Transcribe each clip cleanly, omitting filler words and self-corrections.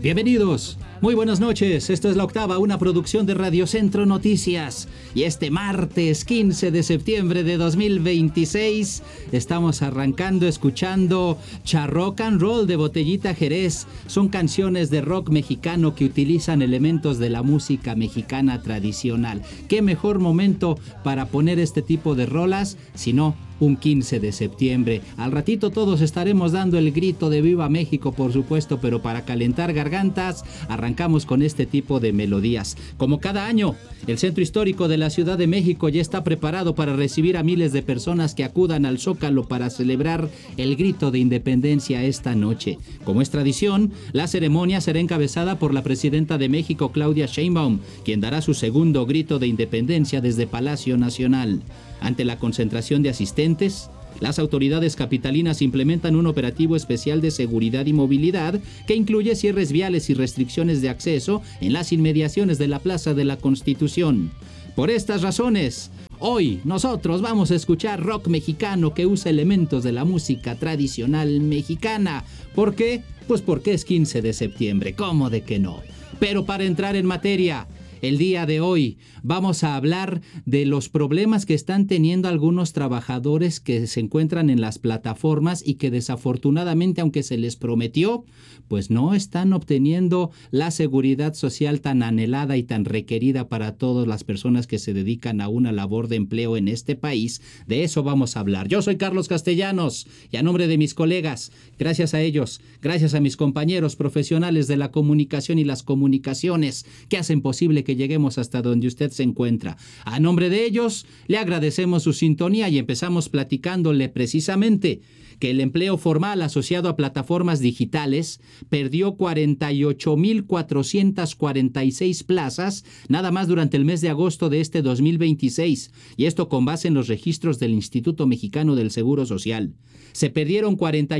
Bienvenidos, muy buenas noches, esto es La Octava, una producción de Radio Centro Noticias. Y este martes 15 de septiembre de 2026 estamos arrancando escuchando Charrock and Roll de Botellita Jerez. Son canciones de rock mexicano que utilizan elementos de la música mexicana tradicional. ¿Qué mejor momento para poner este tipo de rolas si no un 15 de septiembre? Al ratito todos estaremos dando el grito de Viva México, por supuesto, pero para calentar gargantas arrancamos con este tipo de melodías. Como cada año, el Centro Histórico de la Ciudad de México ya está preparado para recibir a miles de personas que acudan al Zócalo para celebrar el grito de independencia esta noche. Como es tradición, la ceremonia será encabezada por la presidenta de México, Claudia Sheinbaum, quien dará su segundo grito de independencia desde Palacio Nacional. Ante la concentración de asistentes, las autoridades capitalinas implementan un operativo especial de seguridad y movilidad que incluye cierres viales y restricciones de acceso en las inmediaciones de la Plaza de la Constitución. Por estas razones, hoy nosotros vamos a escuchar rock mexicano que usa elementos de la música tradicional mexicana. ¿Por qué? Pues porque es 15 de septiembre, ¿cómo de que no? Pero para entrar en materia, el día de hoy vamos a hablar de los problemas que están teniendo algunos trabajadores que se encuentran en las plataformas y que desafortunadamente, aunque se les prometió, pues no están obteniendo la seguridad social tan anhelada y tan requerida para todas las personas que se dedican a una labor de empleo en este país. De eso vamos a hablar. Yo soy Carlos Castellanos y a nombre de mis colegas, gracias a ellos, gracias a mis compañeros profesionales de la comunicación y las comunicaciones que hacen posible que lleguemos hasta donde usted se encuentra. A nombre de ellos, le agradecemos su sintonía y empezamos platicándole precisamente que el empleo formal asociado a plataformas digitales perdió 48,446 plazas nada más durante el mes de agosto de este 2026, y esto con base en los registros del Instituto Mexicano del Seguro Social. Se perdieron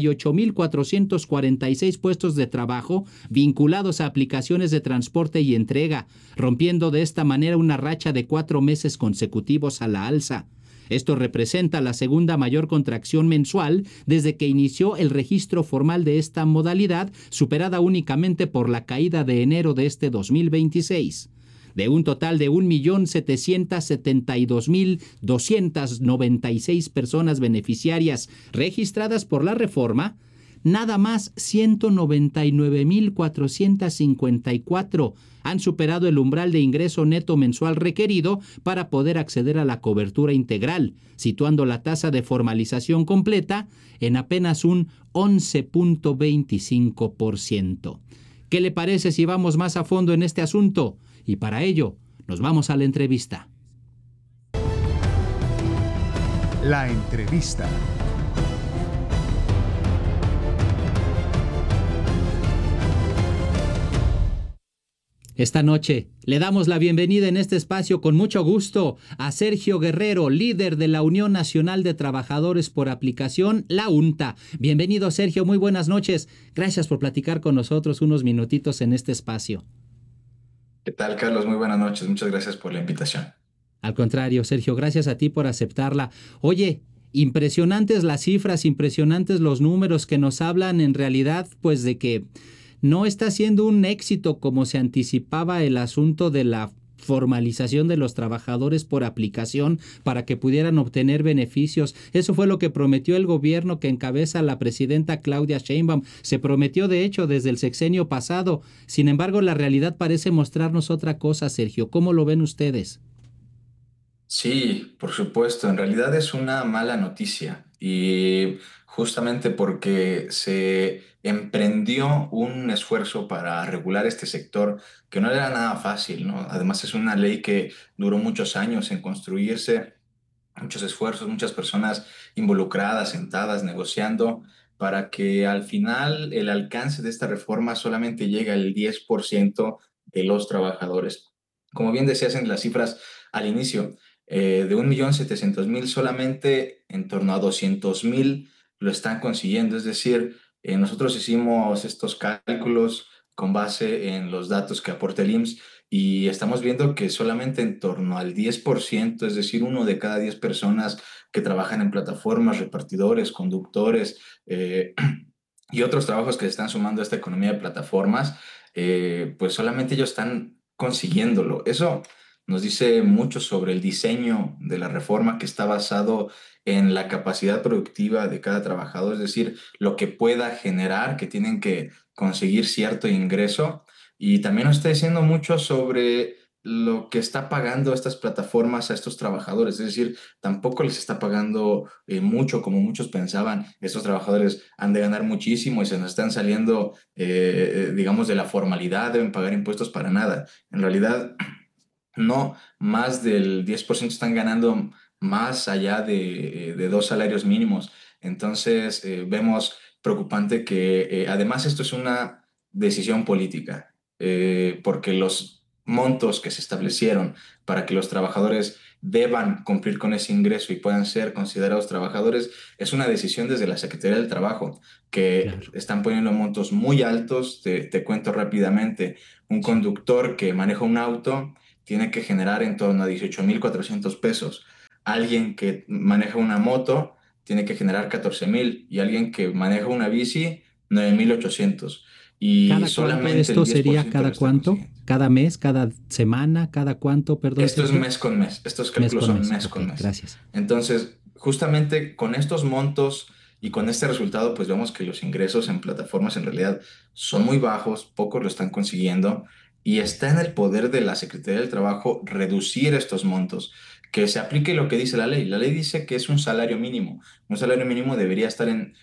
48,446 puestos de trabajo vinculados a aplicaciones de transporte y entrega, rompiendo de esta manera una racha de 4 meses consecutivos a la alza. Esto representa la segunda mayor contracción mensual desde que inició el registro formal de esta modalidad, superada únicamente por la caída de enero de este 2026. De un total de 1,772,296 personas beneficiarias registradas por la reforma, nada más 199,454 han superado el umbral de ingreso neto mensual requerido para poder acceder a la cobertura integral, situando la tasa de formalización completa en apenas un 11.25%. ¿Qué le parece si vamos más a fondo en este asunto? Y para ello, nos vamos a la entrevista. La entrevista. Esta noche le damos la bienvenida en este espacio con mucho gusto a Sergio Guerrero, líder de la Unión Nacional de Trabajadores por Aplicación, la UNTA. Bienvenido, Sergio, muy buenas noches. Gracias por platicar con nosotros unos minutitos en este espacio. ¿Qué tal, Carlos? Muy buenas noches. Muchas gracias por la invitación. Al contrario, Sergio, gracias a ti por aceptarla. Oye, impresionantes las cifras, impresionantes los números que nos hablan en realidad, pues de que no está siendo un éxito como se anticipaba el asunto de la formalización de los trabajadores por aplicación para que pudieran obtener beneficios. Eso fue lo que prometió el gobierno que encabeza la presidenta Claudia Sheinbaum. Se prometió, de hecho, desde el sexenio pasado. Sin embargo, la realidad parece mostrarnos otra cosa, Sergio. ¿Cómo lo ven ustedes? Sí, por supuesto. En realidad es una mala noticia y justamente porque se emprendió un esfuerzo para regular este sector que no era nada fácil, ¿no? Además es una ley que duró muchos años en construirse, muchos esfuerzos, muchas personas involucradas, sentadas, negociando, para que al final el alcance de esta reforma solamente llegue al 10% de los trabajadores. Como bien decías en las cifras al inicio, de 1,700,000, solamente en torno a 200,000 lo están consiguiendo. Es decir, nosotros hicimos estos cálculos con base en los datos que aporta el IMSS y estamos viendo que solamente en torno al 10%, es decir, 1 de cada 10 personas que trabajan en plataformas, repartidores, conductores y otros trabajos que se están sumando a esta economía de plataformas, pues solamente ellos están consiguiéndolo. Eso nos dice mucho sobre el diseño de la reforma, que está basado en la capacidad productiva de cada trabajador, es decir, lo que pueda generar, que tienen que conseguir cierto ingreso. Y también nos está diciendo mucho sobre lo que está pagando estas plataformas a estos trabajadores, es decir, tampoco les está pagando mucho como muchos pensaban. Estos trabajadores han de ganar muchísimo y se nos están saliendo, digamos, de la formalidad, deben pagar impuestos para nada. En realidad, no, más del 10% están ganando más allá de dos salarios mínimos. Entonces, vemos preocupante que además esto es una decisión política, porque los montos que se establecieron para que los trabajadores deban cumplir con ese ingreso y puedan ser considerados trabajadores es una decisión desde la Secretaría del Trabajo, que Claro. están poniendo montos muy altos. Te cuento rápidamente, un Sí. conductor que maneja un auto tiene que generar en torno a 18,400 pesos. Alguien que maneja una moto tiene que generar 14,000 y alguien que maneja una bici 9,800. Y ¿Cada cuánto solamente el esto sería? 10% lo ¿Cada está cuánto? consiguiendo. ¿Cada mes? ¿Cada semana? ¿Cada cuánto? Perdón, Esto es Sergio. mes con mes, estos Mes cálculos con son mes. mes Ok, con mes. gracias. Entonces, justamente con estos montos y con este resultado, pues vemos que los ingresos en plataformas en realidad son muy bajos, pocos lo están consiguiendo y está en el poder de la Secretaría del Trabajo reducir estos montos, que se aplique lo que dice la ley. La ley dice que es un salario mínimo. Un salario mínimo debería estar en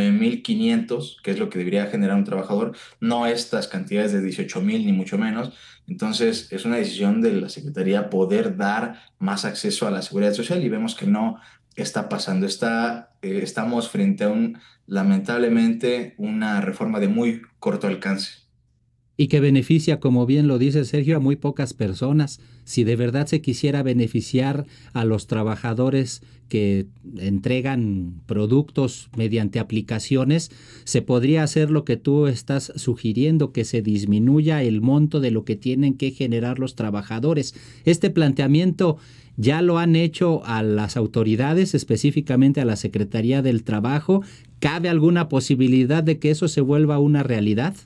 9,500, que es lo que debería generar un trabajador, no estas cantidades de 18,000 ni mucho menos. Entonces, es una decisión de la Secretaría poder dar más acceso a la seguridad social y vemos que no está pasando. Estamos frente a lamentablemente, una reforma de muy corto alcance. Y que beneficia, como bien lo dice Sergio, a muy pocas personas. Si de verdad se quisiera beneficiar a los trabajadores que entregan productos mediante aplicaciones, se podría hacer lo que tú estás sugiriendo, que se disminuya el monto de lo que tienen que generar los trabajadores. Este planteamiento ya lo han hecho a las autoridades, específicamente a la Secretaría del Trabajo. ¿Cabe alguna posibilidad de que eso se vuelva una realidad?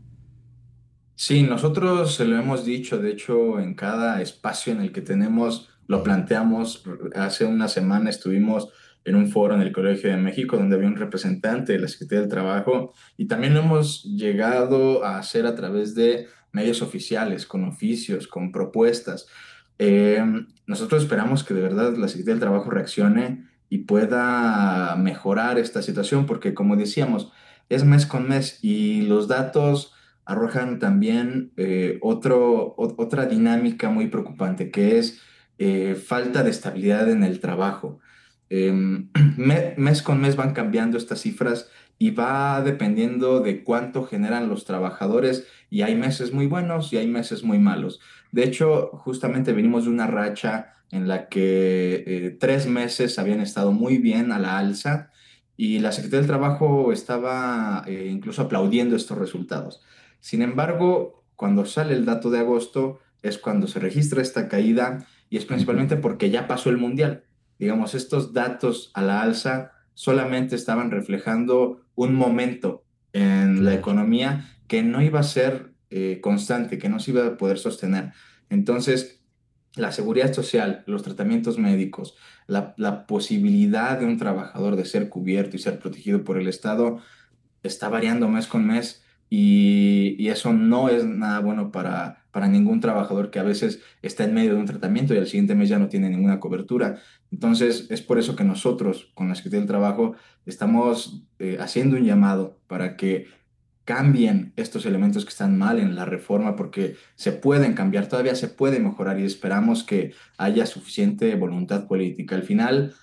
Sí, nosotros se lo hemos dicho, de hecho, en cada espacio en el que tenemos, lo planteamos. Hace una semana estuvimos en un foro en el Colegio de México donde había un representante de la Secretaría del Trabajo y también lo hemos llegado a hacer a través de medios oficiales, con oficios, con propuestas. Eh, Nosotros esperamos que de verdad la Secretaría del Trabajo reaccione y pueda mejorar esta situación, porque como decíamos, es mes con mes y los datos arrojan también otra dinámica muy preocupante, que es falta de estabilidad en el trabajo. Mes con mes van cambiando estas cifras y va dependiendo de cuánto generan los trabajadores y hay meses muy buenos y hay meses muy malos. De hecho, justamente venimos de una racha en la que 3 meses habían estado muy bien a la alza y la Secretaría del Trabajo estaba incluso aplaudiendo estos resultados. Sin embargo, cuando sale el dato de agosto es cuando se registra esta caída y es Ujú. principalmente porque ya pasó el Mundial. Digamos, estos datos a la alza solamente estaban reflejando un momento en la Claro. economía que no iba a ser constante, que no se iba a poder sostener. Entonces, la seguridad social, los tratamientos médicos, la posibilidad de un trabajador de ser cubierto y ser protegido por el Estado está variando mes con mes y eso no es nada bueno para ningún trabajador que a veces está en medio de un tratamiento y al siguiente mes ya no tiene ninguna cobertura. Entonces, es por eso que nosotros, con la Secretaría del Trabajo, estamos haciendo un llamado para que cambien estos elementos que están mal en la reforma, porque se pueden cambiar, todavía se puede mejorar y esperamos que haya suficiente voluntad política. Al final,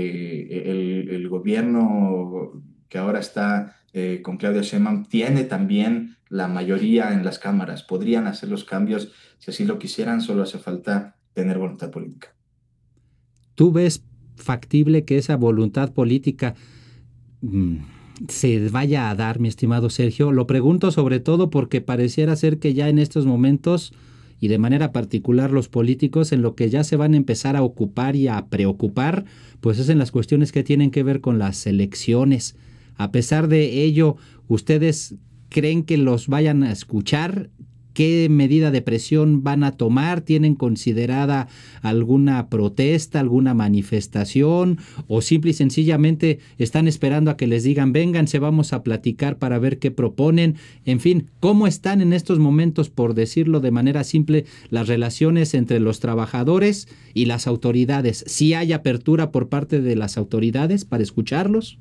el gobierno que ahora está con Claudia Sheinbaum tiene también la mayoría en las cámaras. Podrían hacer los cambios si así lo quisieran, solo hace falta tener voluntad política. ¿Tú ves factible que esa voluntad política mm, se vaya a dar, mi estimado Sergio? Lo pregunto sobre todo porque pareciera ser que ya en estos momentos, y de manera particular los políticos, en lo que ya se van a empezar a ocupar y a preocupar, pues es en las cuestiones que tienen que ver con las elecciones. A pesar de ello, ¿ustedes creen que los vayan a escuchar? ¿Qué medida de presión van a tomar? ¿Tienen considerada alguna protesta, alguna manifestación? ¿O simple y sencillamente están esperando a que les digan, vénganse, vamos a platicar para ver qué proponen? En fin, ¿cómo están en estos momentos, por decirlo de manera simple, las relaciones entre los trabajadores y las autoridades? ¿Sí hay apertura por parte de las autoridades para escucharlos?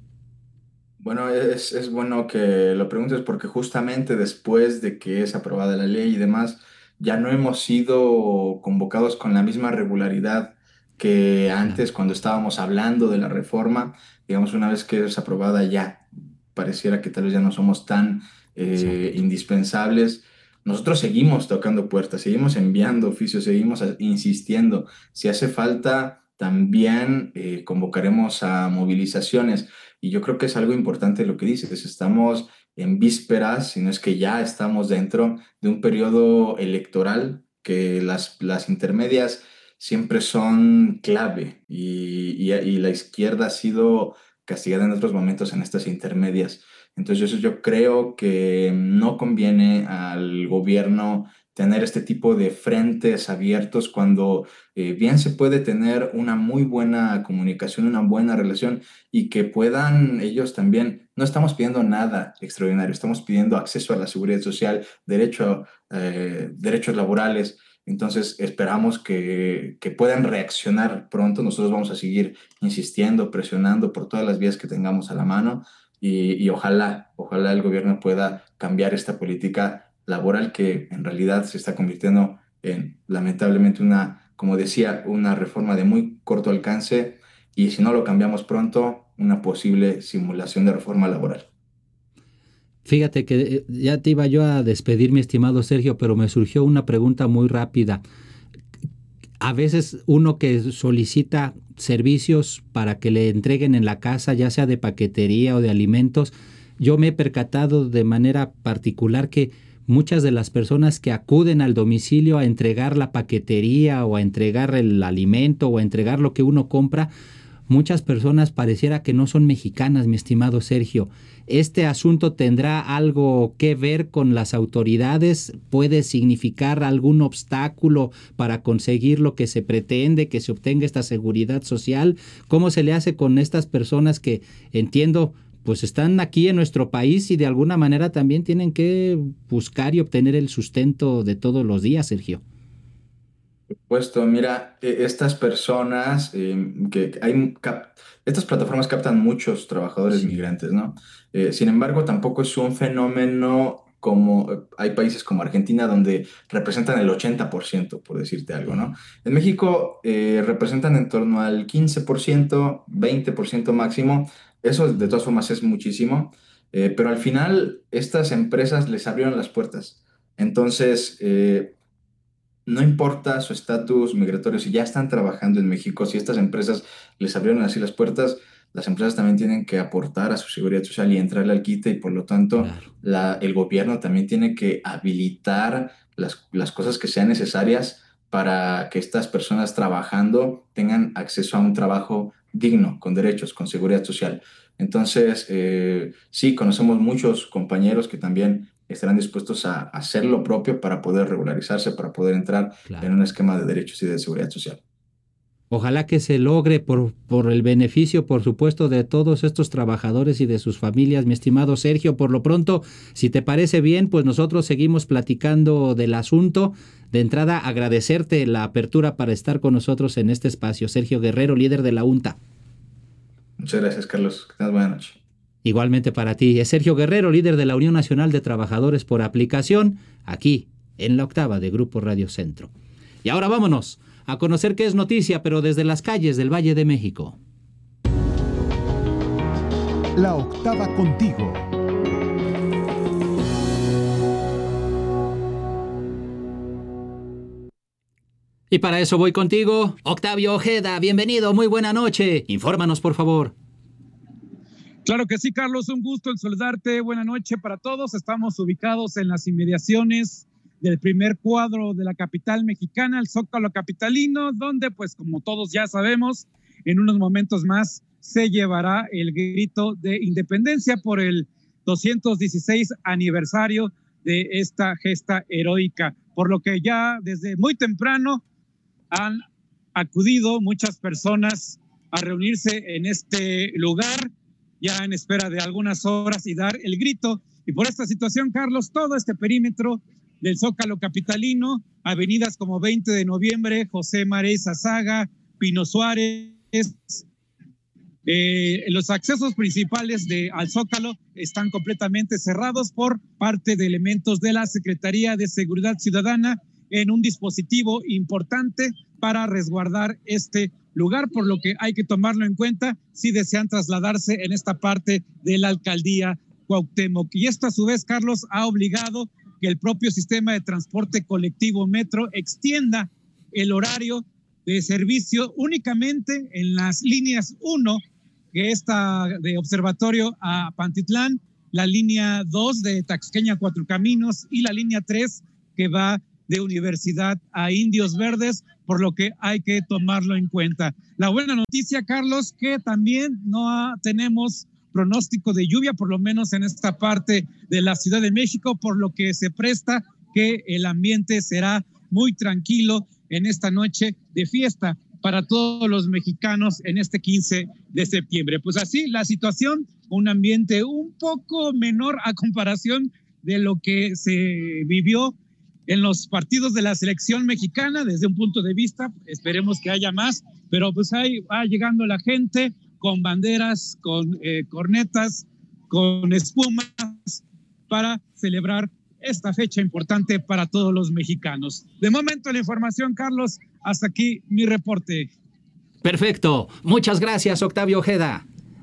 Bueno, es bueno que lo preguntes porque justamente después de que es aprobada la ley y demás, ya no hemos sido convocados con la misma regularidad que Claro, antes cuando estábamos hablando de la reforma. Digamos, una vez que es aprobada ya, pareciera que tal vez ya no somos tan exacto. indispensables. Nosotros seguimos tocando puertas, seguimos enviando oficios, seguimos insistiendo. Si hace falta, también convocaremos a movilizaciones. Y yo creo que es algo importante lo que dices. Estamos en vísperas, si no es que ya estamos dentro de un periodo electoral que las intermedias siempre son clave y la izquierda ha sido castigada en otros momentos en estas intermedias. Entonces yo creo que no conviene al gobierno tener este tipo de frentes abiertos cuando bien se puede tener una muy buena comunicación, una buena relación y que puedan ellos también, no estamos pidiendo nada extraordinario, estamos pidiendo acceso a la seguridad social, derechos laborales. Entonces esperamos que puedan reaccionar pronto. Nosotros vamos a seguir insistiendo, presionando por todas las vías que tengamos a la mano y ojalá el gobierno pueda cambiar esta política laboral que en realidad se está convirtiendo en, lamentablemente, como decía, una reforma de muy corto alcance y si no lo cambiamos pronto, una posible simulación de reforma laboral. Fíjate que ya te iba yo a despedir, mi estimado Sergio, pero me surgió una pregunta muy rápida. A veces uno que solicita servicios para que le entreguen en la casa, ya sea de paquetería o de alimentos, yo me he percatado de manera particular que muchas de las personas que acuden al domicilio a entregar la paquetería o a entregar el alimento o a entregar lo que uno compra, muchas personas pareciera que no son mexicanas, mi estimado Sergio. ¿Este asunto tendrá algo que ver con las autoridades? ¿Puede significar algún obstáculo para conseguir lo que se pretende, que se obtenga esta seguridad social? ¿Cómo se le hace con estas personas que, entiendo, pues están aquí en nuestro país y de alguna manera también tienen que buscar y obtener el sustento de todos los días, Sergio? Puesto, mira, estas personas estas plataformas captan muchos trabajadores Sí, migrantes, ¿no? Sin embargo, tampoco es un fenómeno como hay países como Argentina donde representan el 80%, por decirte algo, ¿no? En México representan en torno al 15%, 20% máximo. Eso de todas formas es muchísimo, pero al final estas empresas les abrieron las puertas. Entonces, no importa su estatus migratorio, si ya están trabajando en México, si estas empresas les abrieron así las puertas, las empresas también tienen que aportar a su seguridad social y entrarle al quite y por lo tanto claro. el gobierno también tiene que habilitar las cosas que sean necesarias para que estas personas trabajando tengan acceso a un trabajo digno, con derechos, con seguridad social. Entonces, sí, conocemos muchos compañeros que también estarán dispuestos a hacer lo propio para poder regularizarse, para poder entrar en Claro. un esquema de derechos y de seguridad social. Ojalá que se logre por el beneficio, por supuesto, de todos estos trabajadores y de sus familias, mi estimado Sergio. Por lo pronto, si te parece bien, pues nosotros seguimos platicando del asunto. De entrada, agradecerte la apertura para estar con nosotros en este espacio. Sergio Guerrero, líder de la UNTA. Muchas gracias, Carlos. Que tengas buena noche. Igualmente para ti. Es Sergio Guerrero, líder de la Unión Nacional de Trabajadores por Aplicación, aquí en la octava de Grupo Radio Centro. Y ahora vámonos a conocer qué es noticia, pero desde las calles del Valle de México. La octava contigo. Y para eso voy contigo, Octavio Ojeda, bienvenido, muy buena noche. Infórmanos, por favor. Claro que sí, Carlos, un gusto en saludarte. Buena noche para todos. Estamos ubicados en las inmediaciones del primer cuadro de la capital mexicana, el Zócalo capitalino, donde, pues, como todos ya sabemos, en unos momentos más se llevará el grito de independencia por el 216 aniversario de esta gesta heroica, por lo que ya desde muy temprano han acudido muchas personas a reunirse en este lugar, ya en espera de algunas horas y dar el grito. Y por esta situación, Carlos, todo este perímetro del Zócalo capitalino, avenidas como 20 de noviembre, José María Zazaga, Pino Suárez, los accesos principales al Zócalo están completamente cerrados por parte de elementos de la Secretaría de Seguridad Ciudadana en un dispositivo importante para resguardar este lugar, por lo que hay que tomarlo en cuenta si desean trasladarse en esta parte de la alcaldía Cuauhtémoc. Y esto a su vez, Carlos, ha obligado que el propio sistema de transporte colectivo Metro extienda el horario de servicio únicamente en las líneas 1, que está de Observatorio a Pantitlán, la línea 2 de Taxqueña Cuatro Caminos y la línea 3 que va de Universidad a Indios Verdes, por lo que hay que tomarlo en cuenta. La buena noticia, Carlos, que también no tenemos pronóstico de lluvia, por lo menos en esta parte de la Ciudad de México, por lo que se presta que el ambiente será muy tranquilo en esta noche de fiesta para todos los mexicanos en este 15 de septiembre. Pues así la situación, un ambiente un poco menor a comparación de lo que se vivió en los partidos de la selección mexicana desde un punto de vista, esperemos que haya más, pero pues ahí va llegando la gente con banderas, con cornetas, con espumas para celebrar esta fecha importante para todos los mexicanos. De momento la información, Carlos, hasta aquí mi reporte. Perfecto, muchas gracias, Octavio Ojeda.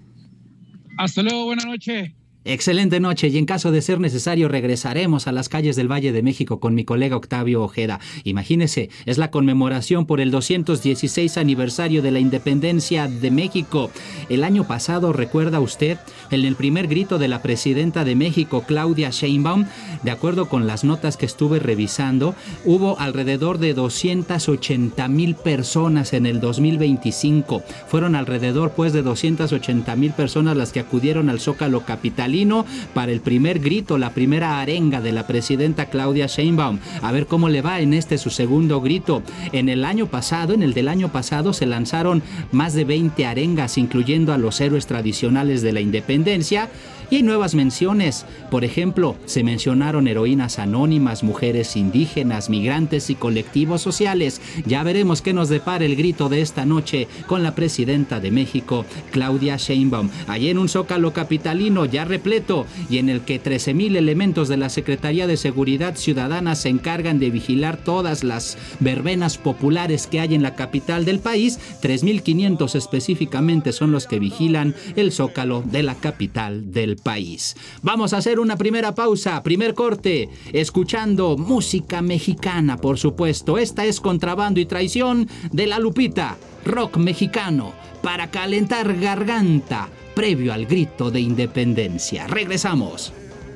Hasta luego, buena noche. Excelente noche, y en caso de ser necesario regresaremos a las calles del Valle de México con mi colega Octavio Ojeda. Imagínese, es la conmemoración por el 216 aniversario de la independencia de México. El año pasado, ¿recuerda usted? En el primer grito de la presidenta de México, Claudia Sheinbaum, de acuerdo con las notas que estuve revisando, hubo alrededor de 280,000 personas en el 2025. Fueron alrededor pues de 280,000 personas las que acudieron al Zócalo capitalino para el primer grito, la primera arenga de la presidenta Claudia Sheinbaum. A ver cómo le va en su segundo grito. En el del año pasado se lanzaron más de 20 arengas, incluyendo a los héroes tradicionales de la independencia. Y hay nuevas menciones. Por ejemplo, se mencionaron heroínas anónimas, mujeres indígenas, migrantes y colectivos sociales. Ya veremos qué nos depara el grito de esta noche con la presidenta de México, Claudia Sheinbaum. Allí en un Zócalo capitalino ya repleto y en el que 13,000 elementos de la Secretaría de Seguridad Ciudadana se encargan de vigilar todas las verbenas populares que hay en la capital del país. 3,500 específicamente son los que vigilan el Zócalo de la capital del país. Vamos a hacer una primera pausa, primer corte, escuchando música mexicana, por supuesto. Esta es Contrabando y Traición de La Lupita, rock mexicano, para calentar garganta, previo al grito de independencia. Regresamos.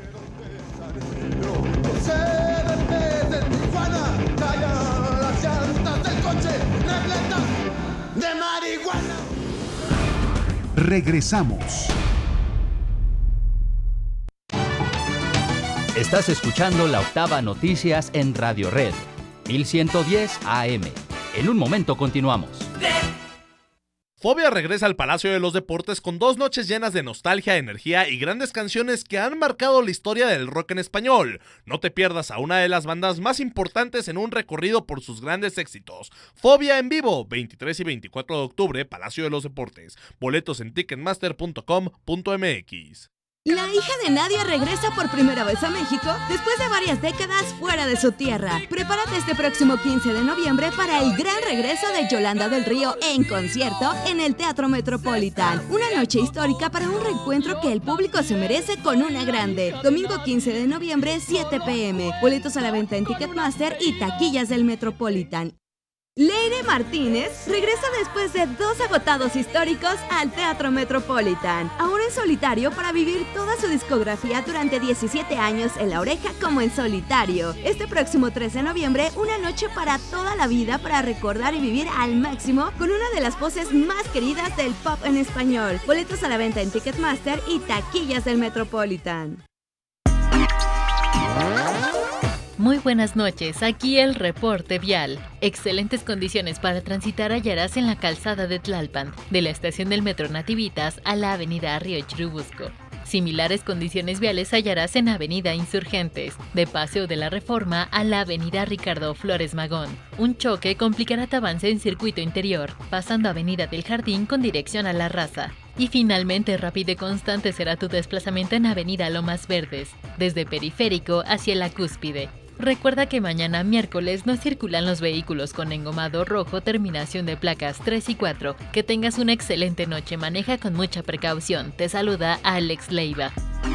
Regresamos. Estás escuchando La Octava Noticias en Radio Red, 1110 AM. En un momento continuamos. Fobia regresa al Palacio de los Deportes con 2 noches llenas de nostalgia, energía y grandes canciones que han marcado la historia del rock en español. No te pierdas a una de las bandas más importantes en un recorrido por sus grandes éxitos. Fobia en vivo, 23 y 24 de octubre, Palacio de los Deportes. Boletos en ticketmaster.com.mx. La hija de Nadia regresa por primera vez a México después de varias décadas fuera de su tierra. Prepárate este próximo 15 de noviembre para el gran regreso de Yolanda del Río en concierto en el Teatro Metropolitan. Una noche histórica para un reencuentro que el público se merece con una grande. Domingo 15 de noviembre, 7 p.m. Boletos a la venta en Ticketmaster y taquillas del Metropolitan. Leire Martínez regresa después de 2 agotados históricos al Teatro Metropolitan, ahora en solitario para vivir toda su discografía durante 17 años en La Oreja como en solitario. Este próximo 3 de noviembre, una noche para toda la vida para recordar y vivir al máximo con una de las voces más queridas del pop en español. Boletos a la venta en Ticketmaster y taquillas del Metropolitan. Muy buenas noches, aquí el reporte vial. Excelentes condiciones para transitar hallarás en la calzada de Tlalpan, de la estación del Metro Nativitas a la avenida Río Churubusco. Similares condiciones viales hallarás en Avenida Insurgentes, de Paseo de la Reforma a la Avenida Ricardo Flores Magón. Un choque complicará tu avance en circuito interior, pasando Avenida del Jardín con dirección a La Raza. Y finalmente, rápido y constante será tu desplazamiento en Avenida Lomas Verdes, desde Periférico hacia la Cúspide. Recuerda que mañana miércoles no circulan los vehículos con engomado rojo terminación de placas 3 y 4. Que tengas una excelente noche, maneja con mucha precaución. Te saluda Alex Leiva.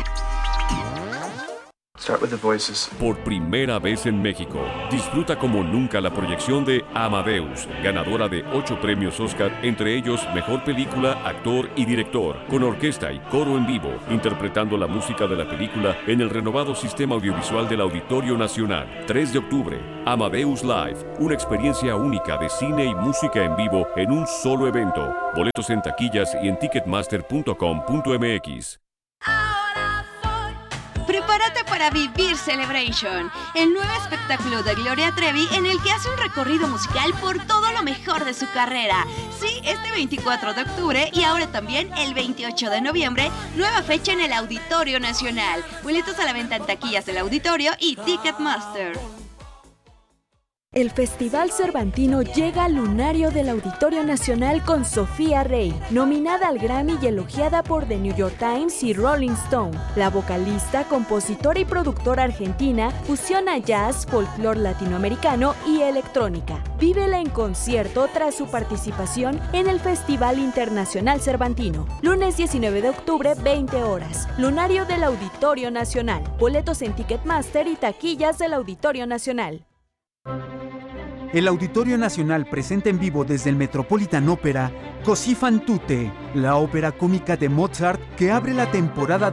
Por primera vez en México, disfruta como nunca la proyección de Amadeus, ganadora de 8 premios Oscar, entre ellos Mejor Película, Actor y Director, con orquesta y coro en vivo, interpretando la música de la película en el renovado sistema audiovisual del Auditorio Nacional. 3 de octubre, Amadeus Live, una experiencia única de cine y música en vivo en un solo evento. Boletos en taquillas y en ticketmaster.com.mx. Prepárate para vivir Celebration, el nuevo espectáculo de Gloria Trevi en el que hace un recorrido musical por todo lo mejor de su carrera. Sí, este 24 de octubre y ahora también el 28 de noviembre, nueva fecha en el Auditorio Nacional. Boletos a la venta en taquillas del Auditorio y Ticketmaster. El Festival Cervantino llega al lunario del Auditorio Nacional con Sofía Rey, nominada al Grammy y elogiada por The New York Times y Rolling Stone. La vocalista, compositora y productora argentina fusiona jazz, folclore latinoamericano y electrónica. Vívela en concierto tras su participación en el Festival Internacional Cervantino. Lunes 19 de octubre, 20 horas. Lunario del Auditorio Nacional. Boletos en Ticketmaster y taquillas del Auditorio Nacional. El Auditorio Nacional presenta en vivo desde el Metropolitan Opera Così fan tutte, la ópera cómica de Mozart que abre la temporada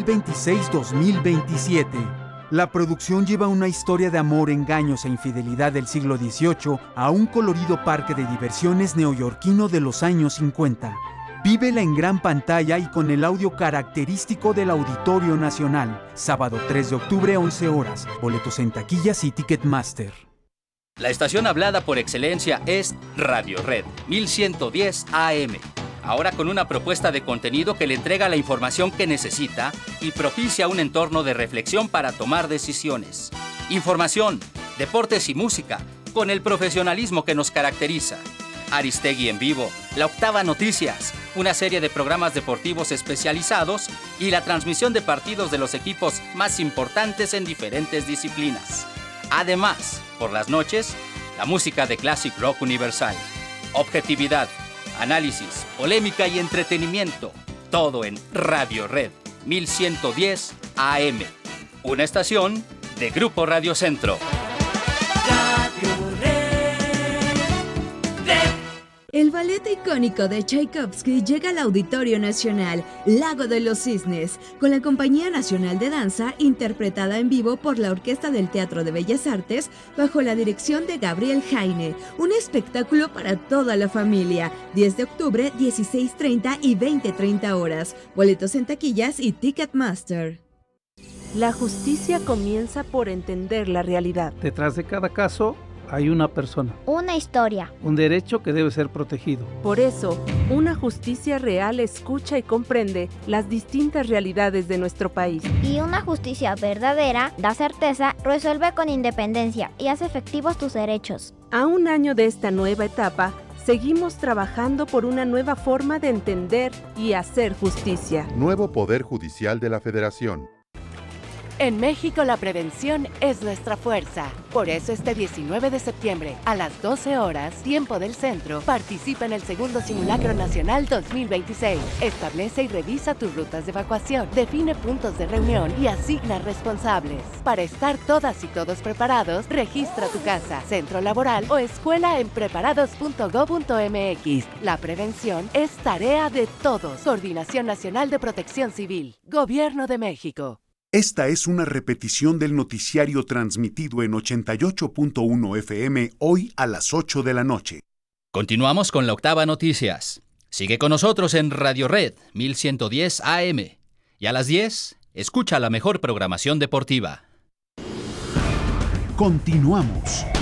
2026-2027. La producción lleva una historia de amor, engaños e infidelidad del siglo XVIII a un colorido parque de diversiones neoyorquino de los años 50. Vívela en gran pantalla y con el audio característico del Auditorio Nacional. Sábado 3 de octubre, 11 horas. Boletos en taquillas y Ticketmaster. La estación hablada por excelencia es Radio Red 1110 AM. Ahora con una propuesta de contenido que le entrega la información que necesita y propicia un entorno de reflexión para tomar decisiones. Información, deportes y música, con el profesionalismo que nos caracteriza. Aristegui en vivo, La Octava Noticias, una serie de programas deportivos especializados y la transmisión de partidos de los equipos más importantes en diferentes disciplinas. Además, por las noches, la música de Classic Rock Universal. Objetividad, análisis, polémica y entretenimiento. Todo en Radio Red 1110 AM. Una estación de Grupo Radio Centro. El ballet icónico de Tchaikovsky llega al Auditorio Nacional, Lago de los Cisnes, con la Compañía Nacional de Danza, interpretada en vivo por la Orquesta del Teatro de Bellas Artes, bajo la dirección de Gabriel Jaine. Un espectáculo para toda la familia. 10 de octubre, 16:30 y 20:30 horas. Boletos en taquillas y Ticketmaster. La justicia comienza por entender la realidad. Detrás de cada caso hay una persona. Una historia. Un derecho que debe ser protegido. Por eso, una justicia real escucha y comprende las distintas realidades de nuestro país. Y una justicia verdadera da certeza, resuelve con independencia y hace efectivos tus derechos. A un año de esta nueva etapa, seguimos trabajando por una nueva forma de entender y hacer justicia. Nuevo Poder Judicial de la Federación. En México la prevención es nuestra fuerza. Por eso este 19 de septiembre, a las 12 horas, tiempo del centro, participa en el segundo Simulacro Nacional 2026. Establece y revisa tus rutas de evacuación, define puntos de reunión y asigna responsables. Para estar todas y todos preparados, registra tu casa, centro laboral o escuela en preparados.gov.mx. La prevención es tarea de todos. Coordinación Nacional de Protección Civil. Gobierno de México. Esta es una repetición del noticiario transmitido en 88.1 FM hoy a las 8 de la noche. Continuamos con La Octava Noticias. Sigue con nosotros en Radio Red 1110 AM. Y a las 10, escucha la mejor programación deportiva. Continuamos.